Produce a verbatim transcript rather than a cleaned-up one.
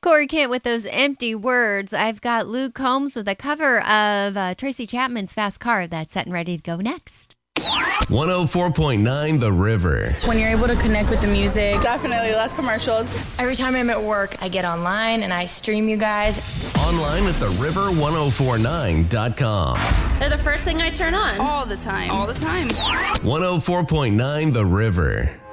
Corey Kent with those empty words. I've got Luke Combs with a cover of uh, Tracy Chapman's Fast Car that's set and ready to go next. one oh four point nine The River. When you're able to connect with the music. Definitely less commercials. Every time I'm at work, I get online and I stream you guys. Online at the river ten forty-nine dot com. They're the first thing I turn on. All the time. All the time. one oh four point nine The River.